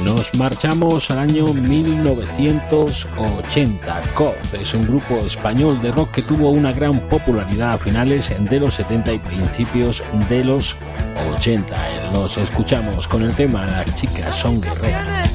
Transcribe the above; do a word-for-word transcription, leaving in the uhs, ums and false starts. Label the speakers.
Speaker 1: Nos marchamos al año mil novecientos ochenta. Coz es un grupo español de rock que tuvo una gran popularidad a finales de los setenta y principios de los ochenta. Los escuchamos con el tema Las chicas son guerreras.